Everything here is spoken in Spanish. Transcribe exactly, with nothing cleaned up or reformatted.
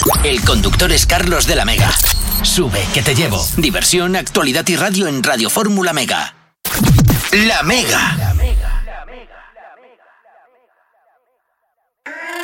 El conductor es Carlos de la Mega. Sube, que te llevo. Diversión, actualidad y radio en Radio Fórmula Mega. La Mega.